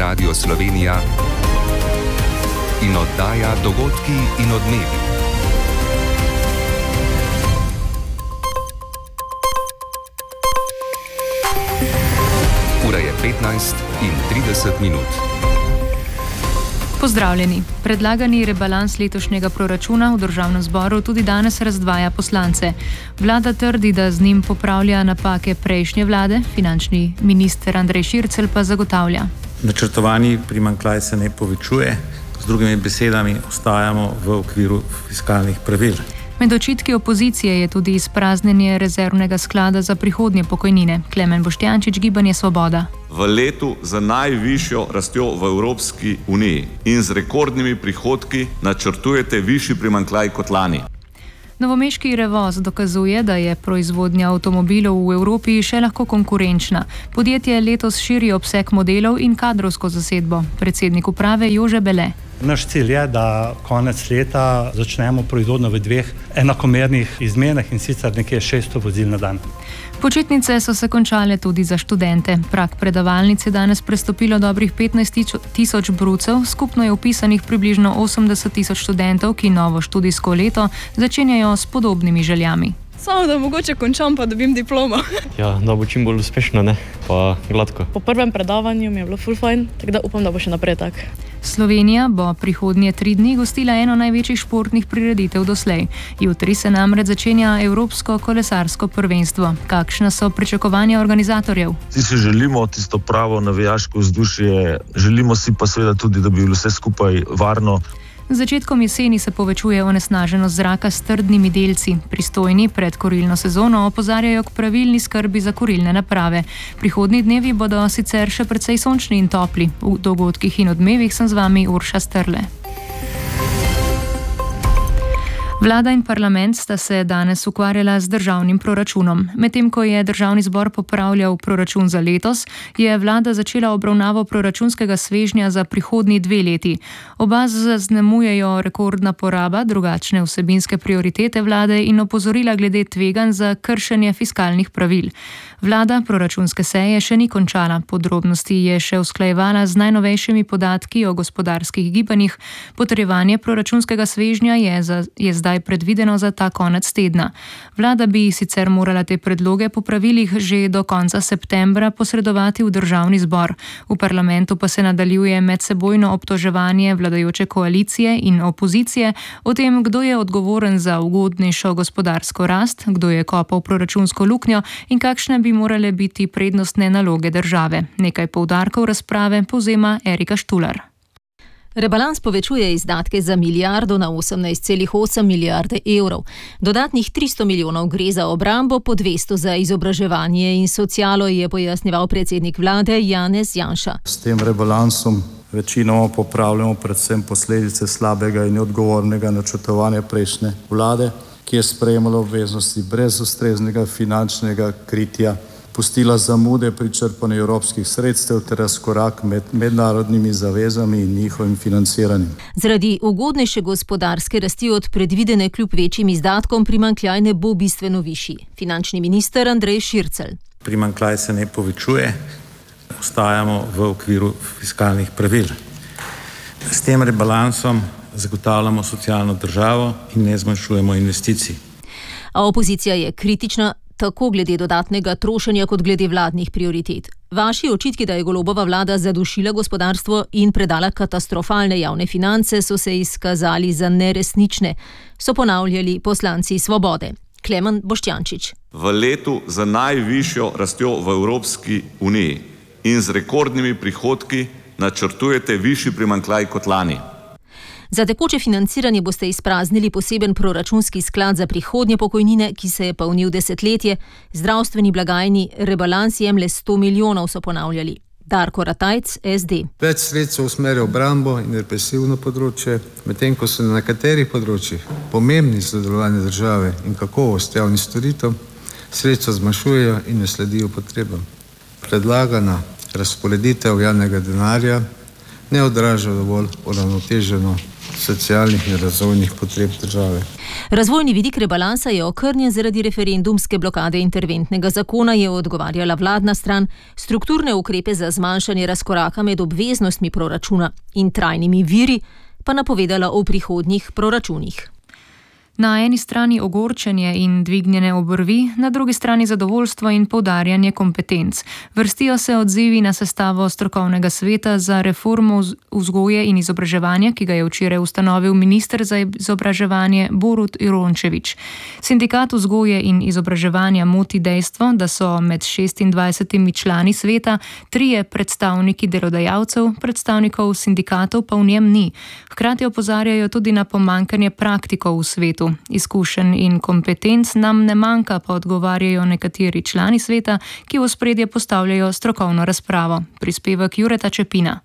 Radio Slovenija in oddaja Dogodki in odmevi. Ura je 15:30. Pozdravljeni. Predlagani rebalans letošnjega proračuna v državnem zboru tudi danes razdvaja poslance. Vlada trdi, da z njim popravlja napake prejšnje vlade, finančni minister Andrej Šircelj pa zagotavlja: načrtovani primanjkljaj se ne povečuje, z drugimi besedami ostajamo v okviru fiskalnih pravil. Med očitki opozicije je tudi izpraznjenje rezervnega sklada za prihodnje pokojnine. Klemen Boštjančič, Gibanje Svoboda. V letu z najvišjo rastjo v Evropski uniji in z rekordnimi prihodki načrtujete višji primanjkljaj kot lani. Novomeški Revoz dokazuje, da je proizvodnja avtomobilov v Evropi še lahko konkurenčna. Podjetje letos širi obseg modelov in kadrovsko zasedbo. Predsednik uprave Jože Bele. Naš cilj je, da konec leta začnemo proizvodnjo v dveh enakomernih izmenah, in sicer nekje 600 vozil na dan. Počitnice so se končale tudi za študente. Prag predavalnic je danes prestopilo dobrih 15.000 brucev, skupno je vpisanih približno 80.000 študentov, ki novo študijsko leto začenjajo s podobnimi željami. Samo da mogoče končam, pa dobim diplomo. Ja, da bo čim bolj uspešno, ne? Pa gladko. Po prvem predavanju mi je bilo ful fajn, tako da upam, da bo še naprej tak. Slovenija bo prihodnje 3 dni gostila eno največjih športnih prireditev doslej. Jutri se namreč začenja Evropsko kolesarsko prvenstvo. Kakšna so pričakovanja organizatorjev? Vsi si želimo tisto pravo navijaško vzdušje, želimo si pa seveda tudi, da bi bilo vse skupaj varno. Z začetkom jeseni se povečuje onesnaženost zraka s trdnimi delci. Pristojni pred kurilno sezono opozarjajo k pravilni skrbi za kurilne naprave. Prihodnji dnevi bodo sicer še precej sončni in topli. V dogodkih in odmevih sem z vami Urša Strle. Vlada in parlament sta se danes ukvarjala z državnim proračunom. Medtem ko je državni zbor popravljal proračun za letos, je vlada začela obravnavo proračunskega svežnja za prihodnji 2 leti. Oba zaznamujejo rekordna poraba, drugačne vsebinske prioritete vlade in opozorila glede tveganj za kršenje fiskalnih pravil. Vlada proračunske seje še ni končala, podrobnosti je še usklajevala z najnovejšimi podatki o gospodarskih gibanjih. Potrjevanje proračunskega svežnja je zdaj predvideno za ta konec tedna. Vlada bi sicer morala te predloge po pravilih že do konca septembra posredovati v državni zbor. V parlamentu pa se nadaljuje medsebojno obtoževanje vladajoče koalicije in opozicije o tem, kdo je odgovoren za ugodnejšo gospodarsko rast, kdo je kopal proračunsko luknjo in kakšne bi morale biti prednostne naloge države. Nekaj poudarkov razprave povzema Erika Štular. Rebalans povečuje izdatke za milijardo na 18,8 milijarde evrov. Dodatnih 300 milijonov gre za obrambo, po 200 za izobraževanje in socialo, je pojasnjeval predsednik vlade Janez Janša. S tem rebalansom večinoma popravljamo predvsem posledice slabega in neodgovornega načrtovanja prejšnje vlade, ki je sprejemala obveznosti brez ustreznega finančnega kritja, pustila zamude pri črpanju evropskih sredstev ter razkorak med mednarodnimi zavezami in njihovim financiranjem. Zaradi ugodnejše gospodarske rasti od predvidene kljub večjim izdatkom primanjkljaj ne bo bistveno višji. Finančni minister Andrej Šircelj. Primanjkljaj se ne povečuje, ostajamo v okviru fiskalnih pravil. S tem rebalansom zagotavljamo socialno državo in ne zmanjšujemo investicij. A opozicija je kritična tako glede dodatnega trošenja kot glede vladnih prioritet. Vaši očitki, da je Golobova vlada zadušila gospodarstvo in predala katastrofalne javne finance, so se izkazali za neresnične, so ponavljali poslanci Svobode. Klemen Boštjančič. V letu z najvišjo rastjo v Evropski uniji in z rekordnimi prihodki načrtujete višji primanjkljaj kot lani. Za tekoče financiranje boste izpraznili poseben proračunski sklad za prihodnje pokojnine, ki se je polnil desetletje, zdravstveni blagajni rebalans jemlje 100 milijonov, so ponavljali. Darko Ratajc, SD. Več sredstev usmerja obrambo in represivno področje, medtem ko so na nekaterih področjih pomembni za delovanje države in kakovost javnih storitev, sredstva zmanjšujejo in ne sledijo potrebam. Predlagana razporeditev javnega denarja ne odraža dovolj uravnoteženo socialnih in razvojnih potreb države. Razvojni vidik rebalansa je okrnjen zaradi referendumske blokade interventnega zakona, je odgovarjala vladna stran, strukturne ukrepe za zmanjšanje razkoraka med obveznostmi proračuna in trajnimi viri pa napovedala v prihodnjih proračunih. Na eni strani ogorčenje in dvignjene obrvi, na drugi strani zadovoljstvo in poudarjanje kompetenc. Vrstijo se odzivi na sestavo strokovnega sveta za reformo vzgoje in izobraževanja, ki ga je včeraj ustanovil minister za izobraževanje Borut Irončević. Sindikat vzgoje in izobraževanja moti dejstvo, da so med 26 člani sveta 3 predstavniki delodajalcev, predstavnikov sindikatov pa v njem ni. Hkrati opozarjajo tudi na pomanjkanje praktikov v svetu. Izkušenj in kompetenc nam ne manjka, pa odgovarjajo nekateri člani sveta, ki v ospredje postavljajo strokovno razpravo. Prispevek Jureta Čepina.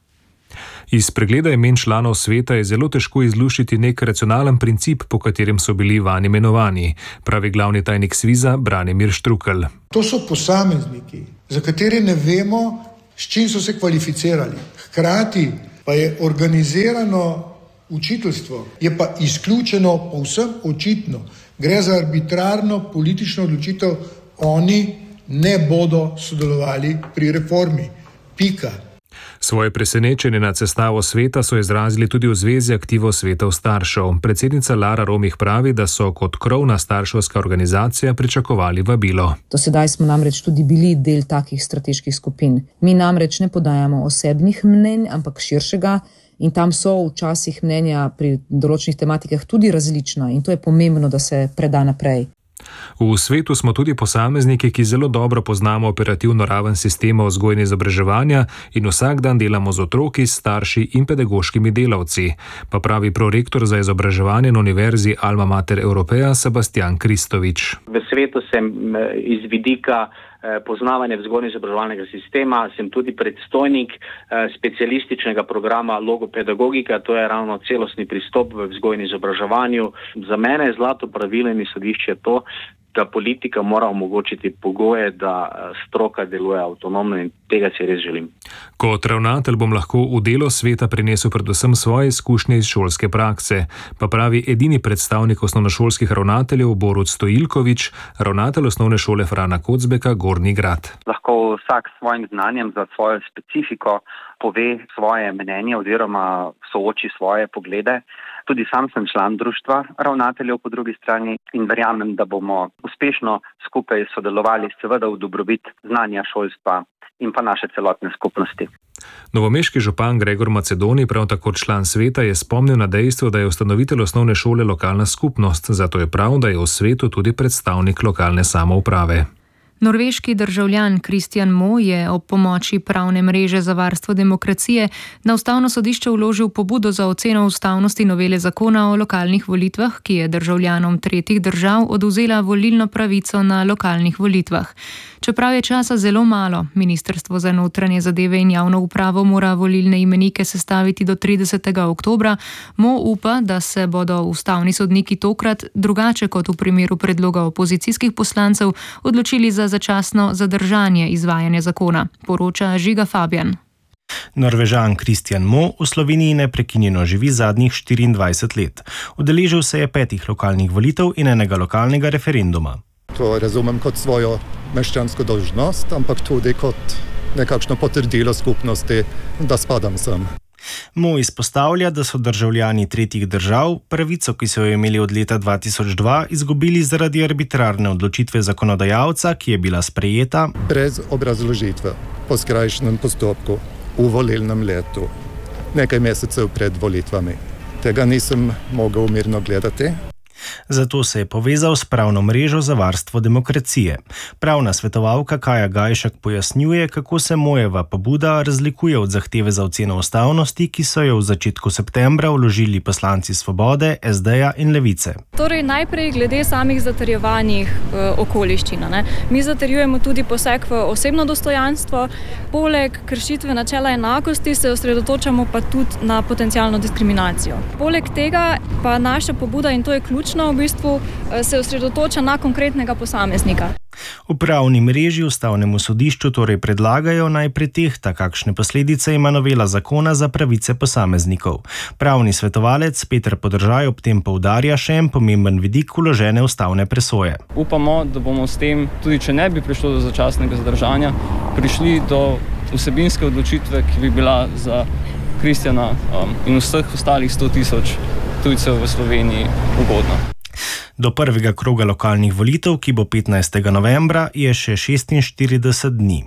Iz pregleda imen članov sveta je zelo težko izluščiti nek racionalen princip, po katerem so bili vanj imenovani, pravi glavni tajnik Sviza Branimir Štrukelj. To so posamezniki, za katere ne vemo, s čim so se kvalificirali. Hkrati pa je organizirano učiteljstvo, je pa izključeno povsem očitno. Gre za arbitrarno politično odločitev, oni ne bodo sodelovali pri reformi. Pika. Svoje presenečenje nad sestavo sveta so izrazili tudi v Zvezi aktivov svetov staršev. Predsednica Lara Romih pravi, da so kot krovna starševska organizacija pričakovali vabilo. Do sedaj smo namreč tudi bili del takih strateških skupin. Mi namreč ne podajamo osebnih mnenj, ampak širšega, in tam so včasih mnenja pri določenih tematikah tudi različna in to je pomembno, da se preda naprej. V svetu smo tudi posamezniki, ki zelo dobro poznamo operativno raven sistema vzgoje in izobraževanja in vsak dan delamo z otroki, starši in pedagoškimi delavci, pa pravi prorektor za izobraževanje na Univerzi Alma Mater Europaea Sebastian Kristovič. V svetu sem iz vidika poznavanja vzgojno-izobraževalnega sistema, sem tudi predstojnik specialističnega programa logopedagogika, to je ravno celostni pristop v vzgoju in izobraževanju. Za mene je zlato pravilo in izhodišče to, da politika mora omogočiti pogoje, da stroka deluje avtonomno in tega si res želim. Kot ravnatelj bom lahko v delo sveta prinesel predvsem svoje izkušnje iz šolske prakse, pa pravi edini predstavnik osnovnošolskih ravnateljev Borut Stojilković, ravnatelj osnovne šole Frana Kocbeka Gornji Grad. Lahko vsak s svojim znanjem za svojo specifiko pove svoje mnenje oziroma sooči svoje poglede. Tudi sam sem član društva ravnateljev po drugi strani in verjamem, da bomo uspešno skupaj sodelovali seveda v dobrobit znanja šolstva in pa naše celotne skupnosti. Novomeški župan Gregor Macedoni, prav tako član sveta, je spomnil na dejstvo, da je ustanovitelj osnovne šole lokalna skupnost, zato je prav, da je v svetu tudi predstavnik lokalne samouprave. Norveški državljan Kristjan Mo je ob pomoči pravne mreže za varstvo demokracije na ustavno sodišče vložil pobudo za oceno ustavnosti novele zakona o lokalnih volitvah, ki je državljanom tretjih držav odvzela volilno pravico na lokalnih volitvah. Čeprav je časa zelo malo, Ministrstvo za notranje zadeve in javno upravo mora volilne imenike sestaviti do 30. oktobra, Mo upa, da se bodo ustavni sodniki tokrat, drugače kot v primeru predloga opozicijskih poslancev, odločili za začasno zadržanje izvajanja zakona, poroča Žiga Fabjan. Norvežan Kristjan Mo v Sloveniji neprekinjeno živi zadnjih 24 let. Udeležil se je 5 lokalnih volitev in enega lokalnega referenduma. To razumem kot svojo meščansko dolžnost, ampak tudi kot nekakšno potrdilo skupnosti, da spadam sem. Mo izpostavlja, da so državljani tretjih držav pravico, ki so jo imeli od leta 2002, izgubili zaradi arbitrarne odločitve zakonodajalca, ki je bila sprejeta brez obrazložitve po skrajšanem postopku v volilnem letu, nekaj mesecev pred volitvami. Tega nisem mogel mirno gledati. Zato se je povezal s pravno mrežo za varstvo demokracije. Pravna svetovalka Kaja Gajšek pojasnjuje, kako se Mojeva pobuda razlikuje od zahteve za oceno ustavnosti, ki so jo v začetku septembra vložili poslanci Svobode, SD-ja in Levice. Torej najprej glede samih zatrjevanih okoliščin. Mi zatrjujemo tudi poseg v osebno dostojanstvo, poleg kršitve načela enakosti se osredotočamo pa tudi na potencialno diskriminacijo. Poleg tega pa naša pobuda, in to je ključno, v bistvu se osredotoča na konkretnega posameznika. V pravni mreži Ustavnemu sodišču torej predlagajo naj pretehta, kakšne posledice ima novela zakona za pravice posameznikov. Pravni svetovalec Peter Podržaj ob tem poudarja še en pomemben vidik vložene ustavne presoje. Upamo, da bomo s tem, tudi če ne bi prišlo do začasnega zadržanja, prišli do vsebinske odločitve, ki bi bila za Kristjana in vseh ostalih 100.000 tujcev v Sloveniji ugodna. Do prvega kroga lokalnih volitev, ki bo 15. novembra, je še 46 dni.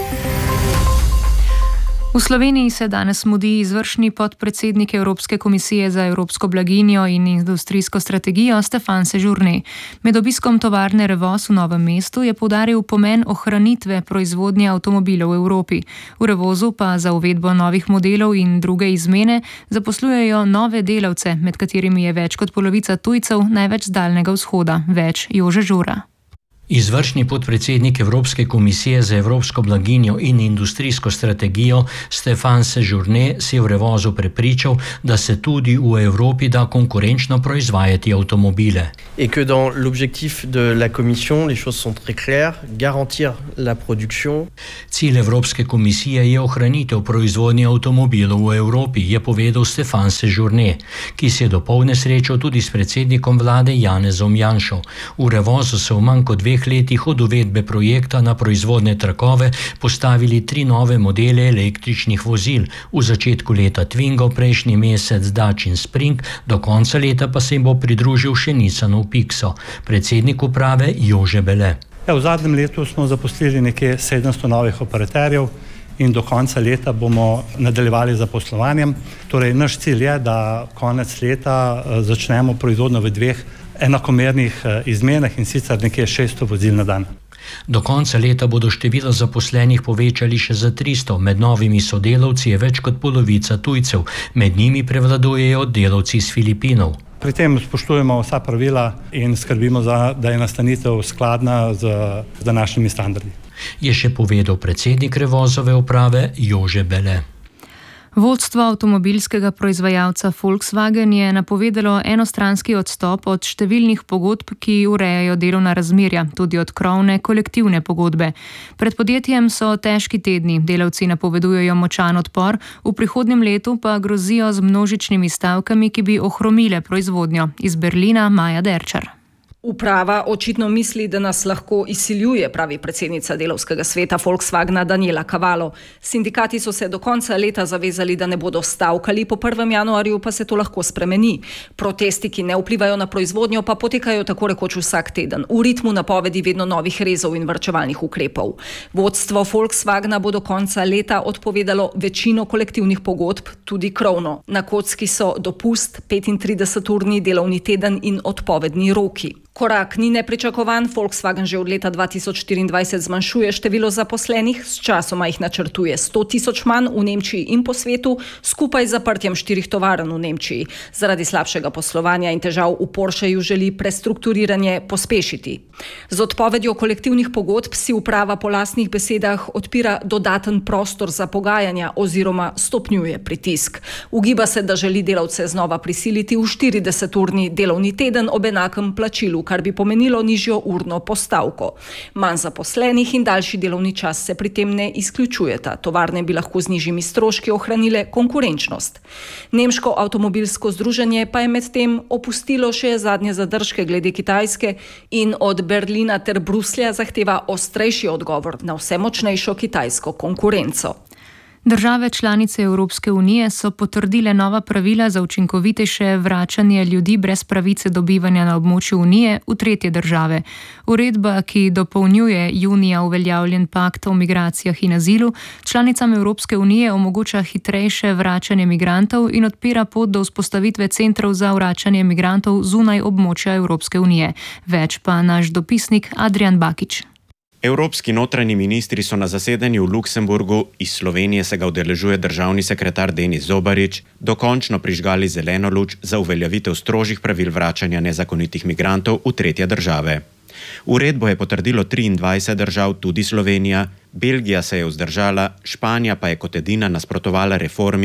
V Sloveniji se danes mudi izvršni podpredsednik Evropske komisije za evropsko blaginjo in industrijsko strategijo Stefan Sejourné. Med obiskom tovarne Revoz v Novem mestu je poudaril pomen ohranitve proizvodnje avtomobilov v Evropi. V Revozu pa za uvedbo novih modelov in druge izmene zaposlujejo nove delavce, med katerimi je več kot polovica tujcev, največ z Daljnega vzhoda. Več Jože Žura. Izvršni podpredsednik Evropske komisije za evropsko blaginjo in industrijsko strategijo Stefan Sejourné si je v Revozu prepričal, da se tudi v Evropi da konkurenčno proizvajati avtomobile. Et que dans l'objectif de la Commission, les choses sont très claires, garantir la production. Cilj Evropske komisije je ohranitev proizvodnje avtomobilov v Evropi, je povedal Stefan Sejourné, ki se je dopoldne srečal tudi s predsednikom vlade Janezom Janšo. V Revozu se v manj kot 2 letih od uvedbe projekta na proizvodne trakove postavili 3 nove modele električnih vozil. V začetku leta Twingo, prejšnji mesec Dacia Spring, do konca leta pa se jim bo pridružil še Nissanov Pixo. Predsednik uprave Jože Bele. V zadnjem letu smo zaposlili nekje 700 novih operaterjev in do konca leta bomo nadaljevali z zaposlovanjem. Torej, naš cilj je, da konec leta začnemo proizvodnjo v 2 enakomernih izmenah in sicer nekje 600 vozil na dan. Do konca leta bodo število zaposlenih povečali še za 300, med novimi sodelavci je več kot polovica tujcev, med njimi prevladujejo delavci iz Filipinov. Pri tem spoštujemo vsa pravila in skrbimo za, da je nastanitev skladna z današnjimi standardi. Je še povedal predsednik Revozove uprave Jože Bele. Vodstvo avtomobilskega proizvajalca Volkswagen je napovedalo enostranski odstop od številnih pogodb, ki urejajo delovna razmerja, tudi od krovne kolektivne pogodbe. Pred podjetjem so težki tedni, delavci napovedujejo močan odpor, v prihodnjem letu pa grozijo z množičnimi stavkami, ki bi ohromile proizvodnjo. Iz Berlina Maja Derčar. Uprava očitno misli, da nas lahko izsiljuje, pravi predsednica delavskega sveta Volkswagena Daniela Cavallo. Sindikati so se do konca leta zavezali, da ne bodo stavkali, po 1. januarju pa se to lahko spremeni. Protesti, ki ne vplivajo na proizvodnjo, pa potekajo tako rekoč vsak teden, v ritmu napovedi vedno novih rezov in varčevalnih ukrepov. Vodstvo Volkswagena bo do konca leta odpovedalo večino kolektivnih pogodb, tudi krovno. Na kocki so dopust, 35-urni delovni teden in odpovedni roki. Korak ni nepričakovan, Volkswagen že od leta 2024 zmanjšuje število zaposlenih, s časoma jih načrtuje 100.000 manj v Nemčiji in po svetu, skupaj z zaprtjem 4 tovarn v Nemčiji. Zaradi slabšega poslovanja in težav v Porscheju želi prestrukturiranje pospešiti. Z odpovedjo kolektivnih pogodb si uprava po lastnih besedah odpira dodaten prostor za pogajanja oziroma stopnjuje pritisk. Ugiba se, da želi delavce znova prisiliti v 40-urni delovni teden ob enakem plačilu, kar bi pomenilo nižjo urno postavko. Manj zaposlenih in daljši delovni čas se pri tem ne izključujeta. Tovarne bi lahko z nižjimi stroški ohranile konkurenčnost. Nemško avtomobilsko združenje pa je medtem opustilo še zadnje zadržke glede Kitajske in od Berlina ter Bruslja zahteva ostrejši odgovor na vse močnejšo kitajsko konkurenco. Države članice Evropske unije so potrdile nova pravila za učinkovitejše vračanje ljudi brez pravice do bivanja na območju unije v tretje države. Uredba, ki dopolnjuje junija uveljavljen pakt o migracijah in azilu, članicam Evropske unije omogoča hitrejše vračanje migrantov in odpira pot do vzpostavitve centrov za vračanje migrantov zunaj območja Evropske unije. Več pa naš dopisnik Adrian Bakič. Evropski notranji ministri so na zasedanju v Luksemburgu, iz Slovenije se ga udeležuje državni sekretar Denis Zobarič, dokončno prižgali zeleno luč za uveljavitev strožjih pravil vračanja nezakonitih migrantov v tretje države. Uredbo je potrdilo 23 držav, tudi Slovenija, Belgija se je vzdržala, Španija pa je kot edina nasprotovala reformi,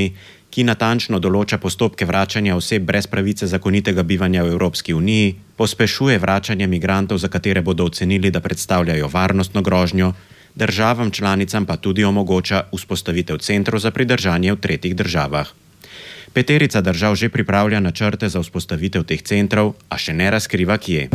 ki natančno določa postopke vračanja oseb brez pravice zakonitega bivanja v Evropski uniji, pospešuje vračanje migrantov, za katere bodo ocenili, da predstavljajo varnostno grožnjo, državam članicam pa tudi omogoča vzpostavitev centrov za pridržanje v tretjih državah. 5 držav že pripravlja načrte za vzpostavitev teh centrov, a še ne razkriva kje.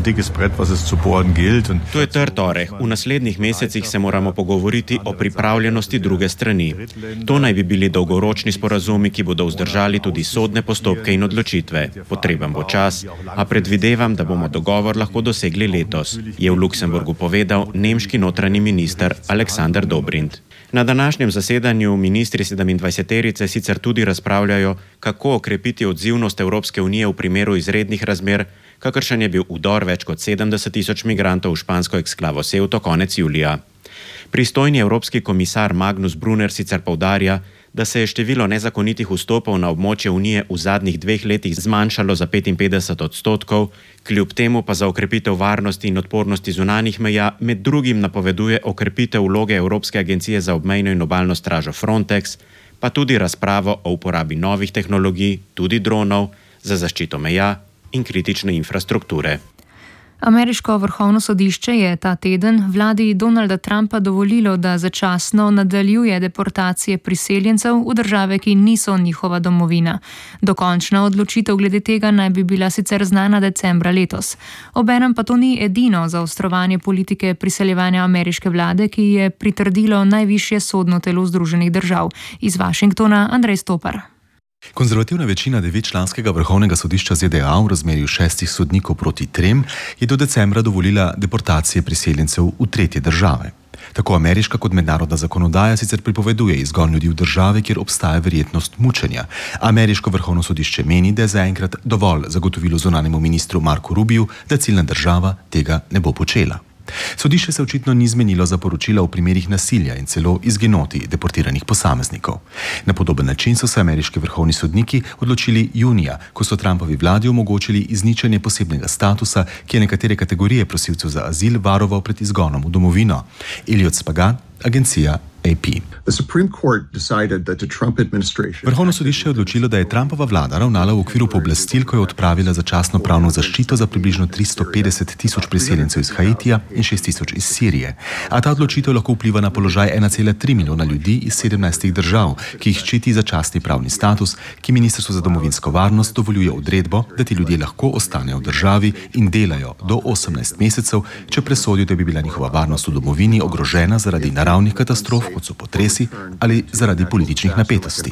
To je trd oreh. V naslednjih mesecih se moramo pogovoriti o pripravljenosti druge strani. To naj bi bili dolgoročni sporazumi, ki bodo vzdržali tudi sodne postopke in odločitve. Potreben bo čas, a predvidevam, da bomo dogovor lahko dosegli letos, je v Luksemburgu povedal nemški notranji minister Aleksander Dobrindt. Na današnjem zasedanju ministri 27-terice sicer tudi razpravljajo, kako okrepiti odzivnost Evropske unije v primeru izrednih razmer, kakršen je bil vdor več kot 70.000 migrantov v špansko eksklavo Ceuto konec julija. Pristojni evropski komisar Magnus Brunner sicer poudarja, da se je število nezakonitih vstopov na območje unije v zadnjih 2 letih zmanjšalo za 55%, kljub temu pa za okrepitev varnosti in odpornosti zunanjih meja med drugim napoveduje okrepitev vloge Evropske agencije za obmejno in obalno stražo Frontex, pa tudi razpravo o uporabi novih tehnologij, tudi dronov, za zaščito meja in kritične infrastrukture. Ameriško vrhovno sodišče je ta teden vladi Donalda Trumpa dovolilo, da začasno nadaljuje deportacije priseljencev v države, ki niso njihova domovina. Dokončna odločitev glede tega naj bi bila sicer znana decembra letos. Obenem pa to ni edino zaostrovanje politike priseljevanja ameriške vlade, ki je pritrdilo najvišje sodno telo Združenih držav. Iz Washingtona Andrej Stopar. Konzervativna večina 9-članskega vrhovnega sodišča ZDA v razmerju 6 sodnikov proti 3 je do decembra dovolila deportacije priseljencev v tretje države. Tako ameriška kot mednarodna zakonodaja sicer pripoveduje izgon ljudi v države, kjer obstaja verjetnost mučenja. Ameriško vrhovno sodišče meni, da je zaenkrat dovolj zagotovilo zunanjemu ministru Marku Rubiju, da ciljna država tega ne bo počela. Sodišče se očitno ni zmenilo za poročila v primerih nasilja in celo izginoti deportiranih posameznikov. Na podoben način so se ameriški vrhovni sodniki odločili junija, ko so Trumpovi vladi omogočili izničenje posebnega statusa, ki je nekatere kategorije prosilcev za azil varoval pred izgonom v domovino. Eliot Spagat, agencija AP. Vrhovno sodišče je odločilo, da je Trumpova vlada ravnala v okviru pooblastil, ko je odpravila začasno pravno zaščito za približno 350.000 priseljencev iz Haitija in 6.000 iz Sirije. A ta odločitev lahko vpliva na položaj 1,3 milijona ljudi iz 17 držav, ki jih ščiti začasni pravni status, ki Ministrstvo za domovinsko varnost dovoljuje odredbo, da ti ljudje lahko ostanejo v državi in delajo do 18 mesecev, če presodijo, da bi bila njihova varnost v domovini ogrožena zaradi naravnih katastrof, kot so potresi ali zaradi političnih napetosti.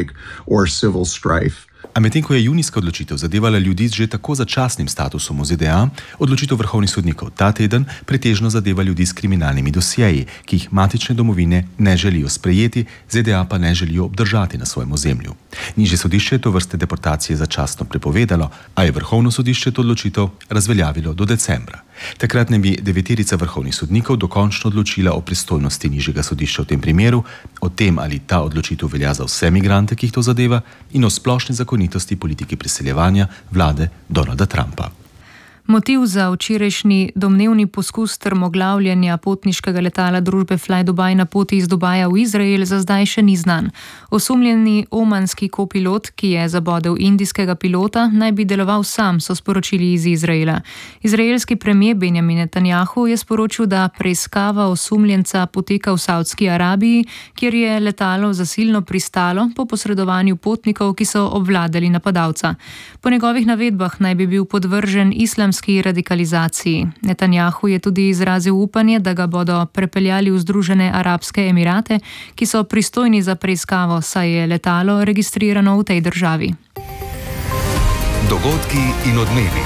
A medtem ko je junijska odločitev zadevala ljudi z že tako začasnim statusom v ZDA, odločitev vrhovnih sodnikov ta teden pretežno zadeva ljudi s kriminalnimi dosjeji, ki jih matične domovine ne želijo sprejeti, ZDA pa ne želijo obdržati na svojem ozemlju. Nižje sodišče je to vrste deportacije začasno prepovedalo, a je vrhovno sodišče to odločitev razveljavilo do decembra. Takrat ne bi 9 vrhovnih sodnikov dokončno odločila o pristojnosti nižjega sodišča v tem primeru, o tem, ali ta odločitev velja za vse migrante, ki jih to zadeva, in o splošni zakonitosti politike priseljevanja vlade Donalda Trumpa. Motiv za včerajšnji domnevni poskus strmoglavljanja potniškega letala družbe Fly Dubai na poti iz Dubaja v Izrael za zdaj še ni znan. Osumljeni omanski kopilot, ki je zabodel indijskega pilota, naj bi deloval sam, so sporočili iz Izraela. Izraelski premier Benjamin Netanjahu je sporočil, da preiskava osumljenca poteka v Saudski Arabiji, kjer je letalo zasilno pristalo po posredovanju potnikov, ki so obvladali napadalca. Po njegovih navedbah naj bi bil podvržen islamski radikalizaciji. Netanjahu je tudi izrazil upanje, da ga bodo prepeljali v Združene arabske emirate, ki so pristojni za preiskavo, saj je letalo registrirano v tej državi. Dogodki in odmevi.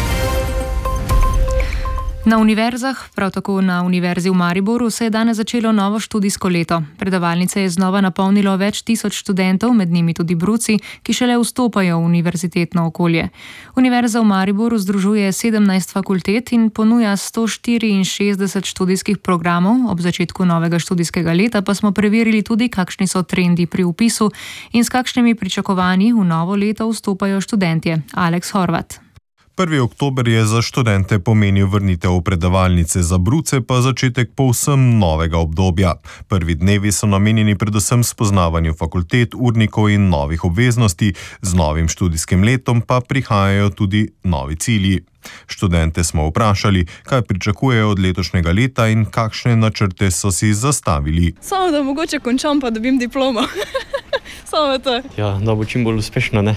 Na univerzah, prav tako na Univerzi v Mariboru, se je danes začelo novo študijsko leto. Predavalnice je znova napolnilo več tisoč študentov, med njimi tudi bruci, ki šele vstopajo v univerzitetno okolje. Univerza v Mariboru združuje 17 fakultet in ponuja 164 študijskih programov. Ob začetku novega študijskega leta pa smo preverili tudi, kakšni so trendi pri vpisu in s kakšnimi pričakovanji v novo leto vstopajo študentje. Aleks Horvat. 1. oktober je za študente pomenil vrnitev v predavalnice za bruce, pa začetek povsem novega obdobja. Prvi dnevi so namenjeni predvsem spoznavanju fakultet, urnikov in novih obveznosti, z novim študijskim letom pa prihajajo tudi novi cilji. Študente smo vprašali, kaj pričakujejo od letošnjega leta in kakšne načrte so si zastavili. Samo da mogoče končam, pa dobim diplomo. Samo to. Ja, da bo čim bolj uspešno, ne?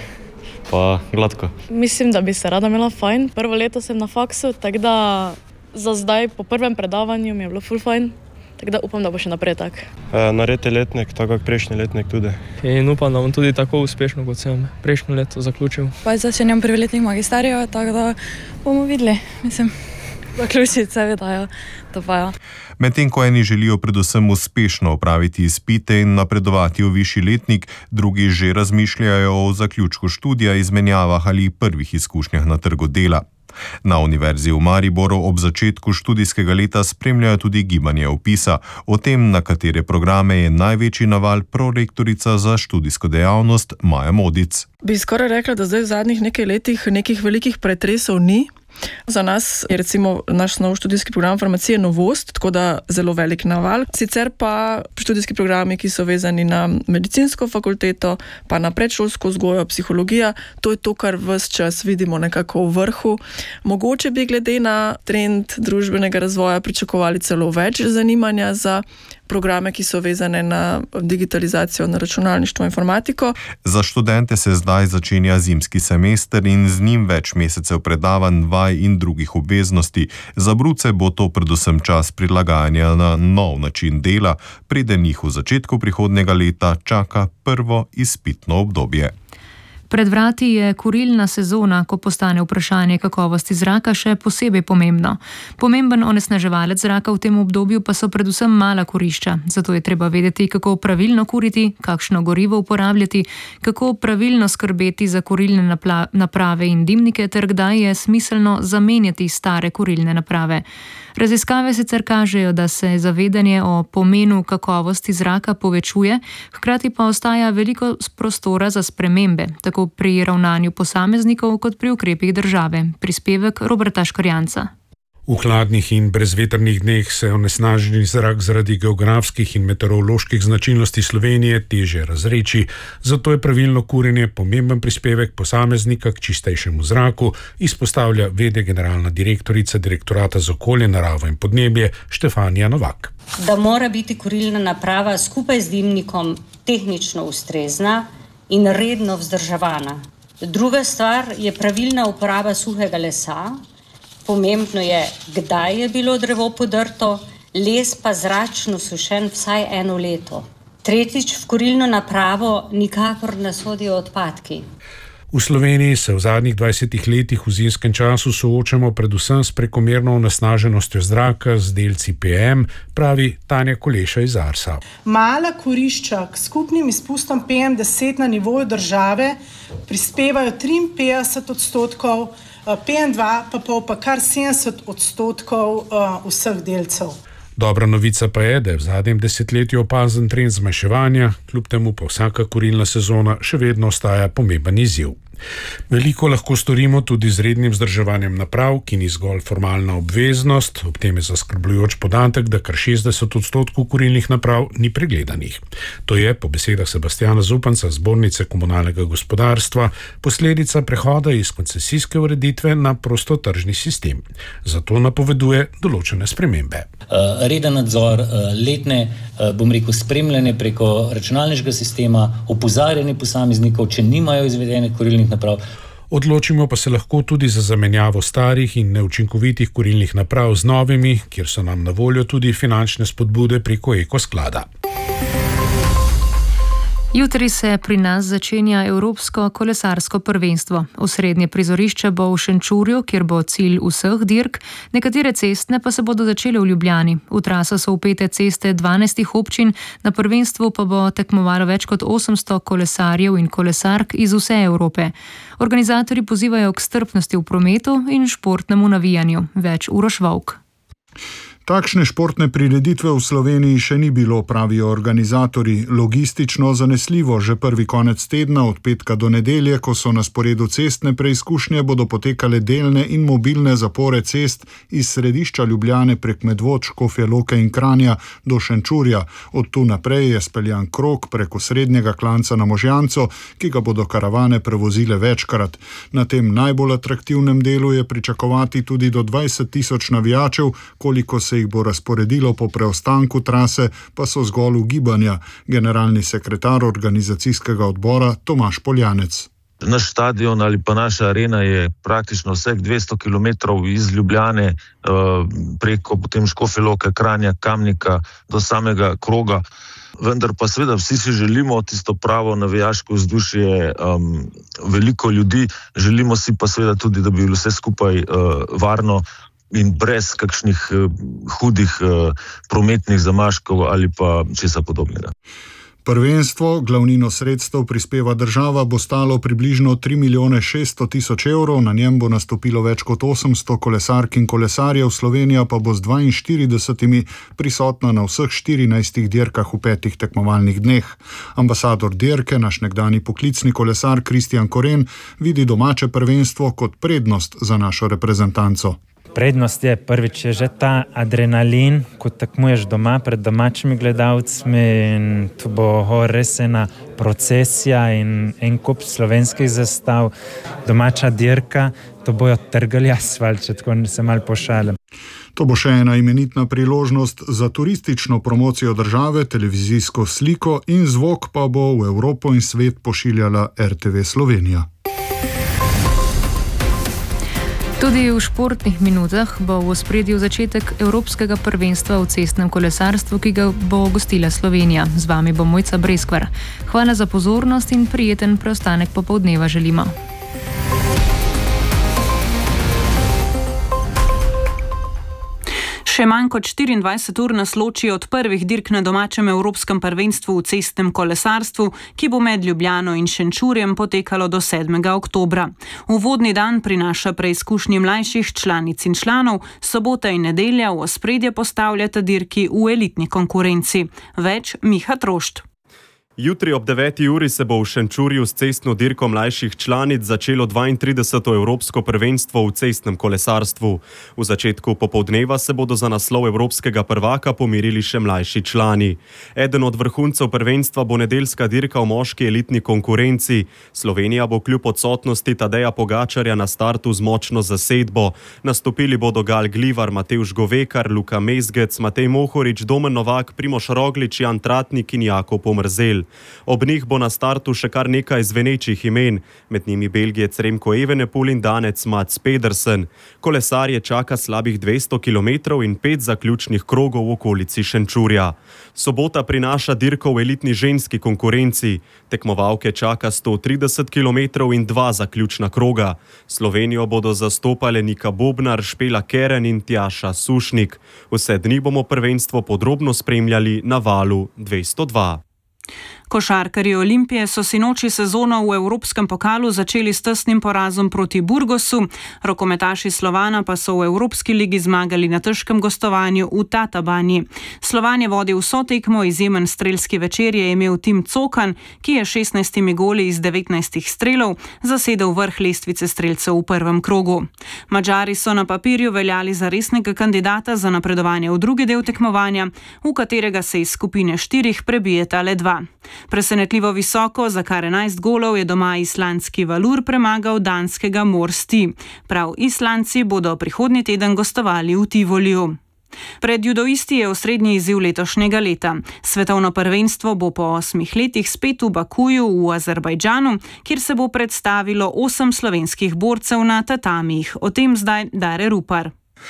Pa gladko. Mislim, da bi se rada imela fajn. Prvo leto sem na faksu, tako da za zdaj po prvem predavanju mi je bilo ful fajn. Tako da upam, da bo še naprej tak. Narediti letnik, tako kot prejšnji letnik tudi. In upam, da bom tudi tako uspešno, kot sem prejšnjo leto zaključil. Pa začenjam prvi letnik magisterijo, tako da bomo videli. Mislim, zaključiti se vedajo, to pa ja. Medtem ko eni želijo predvsem uspešno opraviti izpite in napredovati v višji letnik, drugi že razmišljajo o zaključku študija, izmenjavah ali prvih izkušnjah na trgu dela. Na Univerzi v Mariboru ob začetku študijskega leta spremljajo tudi gibanje vpisa. O tem, na katere programe je največji naval, prorektorica za študijsko dejavnost Maja Modic. Bi skoraj rekla, da zdaj v zadnjih nekaj letih nekih velikih pretresov ni. Za nas je recimo naš nov študijski program farmacije novost, tako da zelo velik naval. Sicer pa študijski programi, ki so vezani na medicinsko fakulteto, pa na predšolsko vzgojo, psihologija, to je to, kar ves čas vidimo nekako v vrhu. Mogoče bi glede na trend družbenega razvoja pričakovali celo več zanimanja za programe, ki so vezane na digitalizacijo, na računalništvo, informatiko. Za študente se zdaj začenja zimski semester in z njim več mesecev predavanj, vaj in drugih obveznosti. Za bruce bo to predvsem čas prilagajanja na nov način dela, preden jih v začetku prihodnjega leta čaka prvo izpitno obdobje. Pred vrati je kurilna sezona, ko postane vprašanje kakovosti zraka še posebej pomembno. Pomemben onesnaževalec zraka v tem obdobju pa so predvsem mala kurišča. Zato je treba vedeti, kako pravilno kuriti, kakšno gorivo uporabljati, kako pravilno skrbeti za kurilne naprave in dimnike ter kdaj je smiselno zamenjati stare kurilne naprave. Raziskave sicer kažejo, da se zavedanje o pomenu kakovosti zraka povečuje, hkrati pa ostaja veliko prostora za spremembe, tako pri ravnanju posameznikov kot pri ukrepih države. Prispevek Roberta Škorjanca. V hladnih in brezvetrnih dneh se onesnaženi zrak zaradi geografskih in meteoroloških značilnosti Slovenije teže razreči, zato je pravilno kurjenje pomemben prispevek posameznika k čistejšemu zraku, izpostavlja v.d. generalna direktorica Direktorata za okolje, naravo in podnebje Štefanija Novak. Da mora biti kurilna naprava skupaj z dimnikom tehnično ustrezna in redno vzdrževana. Druga stvar je pravilna uporaba suhega lesa. Pomembno je, kdaj je bilo drevo podrto, les pa zračno sušen vsaj 1 leto. Tretjič, v kurilno napravo nikakor ne sodijo odpadki. V Sloveniji se v zadnjih 20 letih v zimskem času soočamo predvsem s prekomerno onesnaženostjo zraka z delci PM, pravi Tanja Koleša iz Arsa. Mala kurišča k skupnim izpustom PM10 na nivoju države prispevajo 53%, PM2 pa kar 70% vseh delcev. Dobra novica pa je, da je v zadnjem desetletju opazen trend zmanjševanja, kljub temu pa vsaka kurilna sezona še vedno ostaja pomemben izziv. Veliko lahko storimo tudi z rednim vzdrževanjem naprav, ki ni zgolj formalna obveznost, ob tem je zaskrbljujoč podatek, da kar 60% kurilnih naprav ni pregledanih. To je, po besedah Sebastjana Zupanca, Zbornice komunalnega gospodarstva, posledica prehoda iz koncesijske ureditve na prostotržni sistem. Zato napoveduje določene spremembe. Reden nadzor, letne, spremljanje preko računalniškega sistema, opozarjanje posameznikov, če nimajo izvedene kurilnih naprav. Odločimo pa se lahko tudi za zamenjavo starih in neučinkovitih kurilnih naprav z novimi, kjer so nam na voljo tudi finančne spodbude preko ekosklada. Jutri se pri nas začenja Evropsko kolesarsko prvenstvo. Osrednje prizorišče bo v Šenčurju, kjer bo cilj vseh dirk, nekatere cestne pa se bodo začele v Ljubljani. V traso so vpete ceste 12 občin, na prvenstvu pa bo tekmovalo več kot 800 kolesarjev in kolesark iz vse Evrope. Organizatorji pozivajo k strpnosti v prometu in športnemu navijanju. Več Uroš Vovk. Takšne športne prireditve v Sloveniji še ni bilo, pravijo organizatorji. Logistično zanesljivo že prvi konec tedna od petka do nedelje, ko so na sporedu cestne preizkušnje, bodo potekale delne in mobilne zapore cest iz središča Ljubljane prek Medvod, Škofje Loke in Kranja do Šenčurja. Od tu naprej je speljan krog preko srednjega klanca na Možjanco, ki ga bodo karavane prevozile večkrat. Na tem najbolj atraktivnem delu je pričakovati tudi do 20.000 navijačev, koliko se jih bo razporedilo po preostanku trase, pa so zgolj ugibanja. Generalni sekretar organizacijskega odbora Tomaž Poljanec. Naš stadion ali pa naša arena je praktično vseh 200 km iz Ljubljane preko potem Škofje Loke, Kranja, Kamnika do samega kroga. Vendar pa seveda vsi si želimo tisto pravo navijaško vzdušje, veliko ljudi, želimo si pa seveda tudi, da bi bilo vse skupaj varno in brez kakšnih hudih prometnih zamaškov ali pa česa podobnega. Prvenstvo, glavnino sredstev prispeva država, bo stalo približno 3.600.000 evrov, na njem bo nastopilo več kot 800 kolesark in kolesarjev, Slovenija pa bo z 42 prisotna na vseh 14 dirkah v 5 tekmovalnih dneh. Ambasador dirke, naš nekdani poklicni kolesar Kristjan Koren, vidi domače prvenstvo kot prednost za našo reprezentanco. Prednost je, prvič je že ta adrenalin, ko tekmuješ doma pred domačimi gledalcmi, in tu bo res ena procesija in en kup slovenskih zastav, domača dirka, to bojo trgali asfalt, če tako se malo pošalim. To bo še ena imenitna priložnost za turistično promocijo države, televizijsko sliko in zvok pa bo v Evropo in svet pošiljala RTV Slovenija. Tudi v športnih minutah bo v ospredju začetek Evropskega prvenstva v cestnem kolesarstvu, ki ga bo gostila Slovenija. Z vami bo Mojca Breskvar. Hvala za pozornost in prijeten preostanek popoldneva želimo. Še manj kot 24 ur nas loči od prvih dirk na domačem Evropskem prvenstvu v cestnem kolesarstvu, ki bo med Ljubljano in Šenčurjem potekalo do 7. oktobra. Uvodni dan prinaša preizkušnji mlajših članic in članov, sobota in nedelja v ospredje postavljata dirki v elitni konkurenci. Več Miha Trošt. Jutri ob 9. uri se bo v Šenčurju s cestno dirko mlajših članic začelo 32. Evropsko prvenstvo v cestnem kolesarstvu. V začetku popoldneva se bodo za naslov Evropskega prvaka pomirili še mlajši člani. Eden od vrhuncev prvenstva bo nedeljska dirka v moški elitni konkurenci. Slovenija bo kljub odsotnosti Tadeja Pogačarja na startu z močno zasedbo. Nastopili bodo Gal Glivar, Matevž Govekar, Luka Mezgec, Matej Mohorič, Domen Novak, Primož Roglič, Jan Tratnik in Jakob Pomrzel. Ob njih bo na startu še kar nekaj zvenečih imen, med njimi Belgijec Remko Evenepoel in Danec Mats Pedersen. Kolesarje čaka slabih 200 km in 5 zaključnih krogov v okolici Šenčurja. Sobota prinaša dirko v elitni ženski konkurenci. Tekmovalke čaka 130 km in 2 zaključna kroga. Slovenijo bodo zastopale Nika Bobnar, Špela Keren in Tjaša Sušnik. Vse dni bomo prvenstvo podrobno spremljali na Valu 202. Košarkarji Olimpije so sinoči sezono v Evropskem pokalu začeli s tesnim porazom proti Burgosu, rokometaši Slovana pa so v Evropski ligi zmagali na težkem gostovanju v Tatabani. Slovan je vodil vso tekmo, izjemen strelski večer je imel Tim Cokan, ki je 16 goli iz 19 strelov zasedel vrh lestvice strelcev v prvem krogu. Madžari so na papirju veljali za resnega kandidata za napredovanje v drugi del tekmovanja, v katerega se iz skupine 4 prebijeta le 2. Presenetljivo visoko, za kar 11 golov, je doma islandski Valur premagal danskega Morsti. Prav Islandci bodo prihodnji teden gostovali v Tivoliju. Pred judoisti je osrednji izziv letošnjega leta. Svetovno prvenstvo bo po 8 letih spet v Bakuju v Azerbajdžanu, kjer se bo predstavilo 8 slovenskih borcev na tatamih. O tem zdaj Dare Rupar.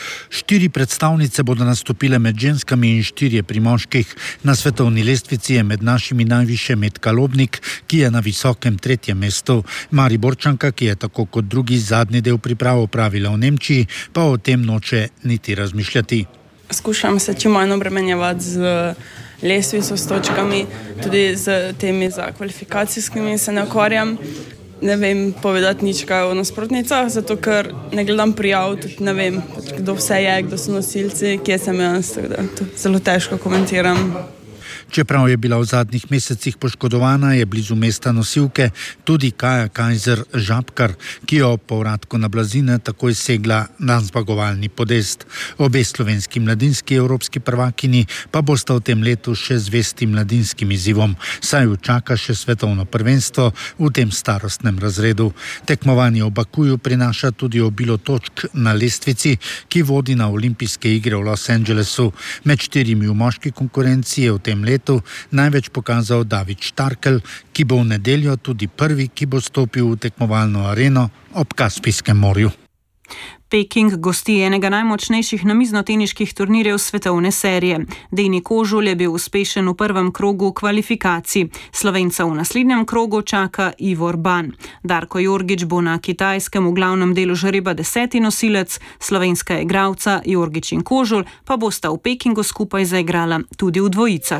4 predstavnice bodo nastopile med ženskami in 4 pri moških. Na svetovni lestvici je med našimi najvišje Metka Lobnik, ki je na visokem 3. mestu. Mariborčanka, ki je tako kot drugi zadnji del priprav opravila v Nemčiji, pa o tem noče niti razmišljati. Skušam se čim manj obremenjevati z lestvico, s točkami, tudi z temi za kvalifikacijskimi se ne ukvarjam. ne vem povedati nič kaj o nasprotnicah, zato ker ne gledam prijav, tudi ne vem, kdo vse je, kdo so nosilci, kje sem jaz, tako da to zelo težko komentiram. Čeprav je bila v zadnjih mesecih poškodovana, je blizu mesta nosilke tudi Kaja Kajzer Žabkar, ki jo ob povratku na blazine takoj segla na zmagovalni podest. Obe slovenski mladinski evropski prvakini pa bosta v tem letu še zvesti mladinskim izzivom, saj ju čaka še svetovno prvenstvo v tem starostnem razredu. Tekmovanje v Bakuju prinaša tudi obilo točk na lestvici, ki vodi na olimpijske igre v Los Angelesu. Med 4 v moški konkurenci je v tem letu največ pokazal David Štarkel, ki bo v nedeljo tudi prvi, ki bo stopil v tekmovalno areno ob Kaspijskem morju. Peking gosti enega najmočnejših namiznoteniških turnirjev svetovne serije. Deni Kožul je bil uspešen v prvem krogu kvalifikacij. Slovenca v naslednjem krogu čaka Ivor Ban. Darko Jorgič bo na Kitajskem v glavnem delu žreba 10. nosilec, slovenska igralca Jorgič in Kožul pa bosta v Pekingu skupaj zaigrala tudi v dvojicah.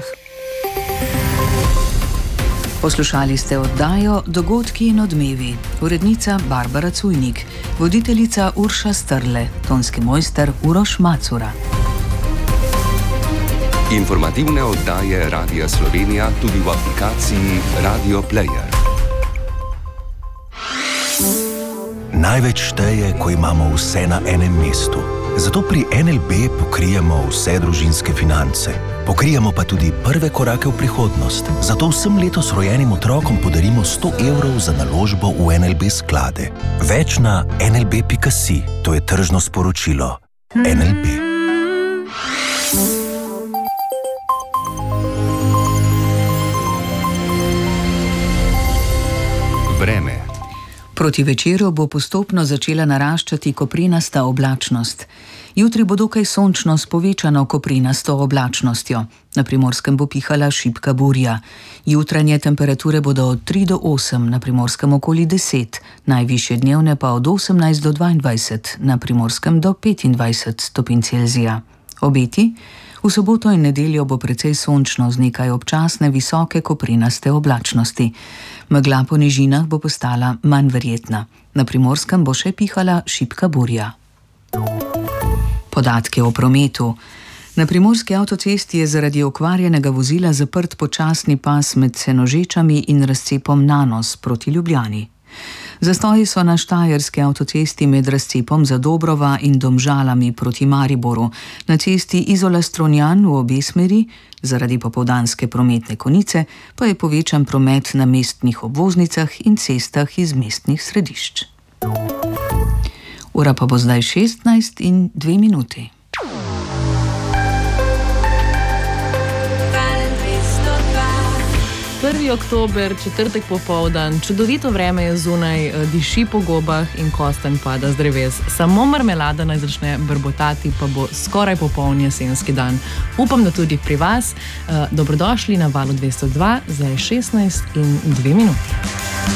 Poslušali ste oddajo Dogodki in odmevi. Urednica Barbara Cujnik, voditeljica Urša Strle, tonski mojster Uroš Macura. Informativne oddaje Radia Slovenija tudi v aplikaciji Radio Player. Največ šteje, ko imamo vse na enem mestu. Zato pri NLB pokrijemo vse družinske finance. Pokrijemo pa tudi prve korake v prihodnost. Zato vsem letos rojenim otrokom podarimo 100 evrov za naložbo v NLB sklade. Več na nlb.si. To je tržno sporočilo. NLB. Vreme. Proti večeru bo postopno začela naraščati koprinasta oblačnost. Jutri bo dokaj sončno s povečano koprinasto oblačnostjo. Na Primorskem bo pihala šibka burja. Jutranje temperature bodo od 3 do 8, na Primorskem okoli 10, najvišje dnevne pa od 18 do 22, na Primorskem do 25 stopinj Celzija. Obeti? V soboto in nedeljo bo precej sončno z nekaj občasne visoke koprinaste oblačnosti. Megla po nižinah bo postala manj verjetna. Na Primorskem bo še pihala šibka burja. Podatke o prometu. Na primorski avtocesti je zaradi okvarjenega vozila zaprt počasni pas med Senožečami in razcepom Nanos proti Ljubljani. Zastoji so na štajerski avtocesti med razcepom Zadobrova in Domžalami proti Mariboru, na cesti Izola-Strunjan v obe smeri, zaradi popoldanske prometne konice pa je povečan promet na mestnih obvoznicah in cestah iz mestnih središč. Ura pa bo zdaj 16 in 2 minuti. 1. oktober, četrtek popoldan, čudovito vreme je zunaj, diši po gobah in kostanj pada z dreves. Samo marmelada naj začne brbotati, pa bo skoraj popoln jesenski dan. Upam, da tudi pri vas. Dobrodošli na Valu 202, zdaj 16 in 2 minuti.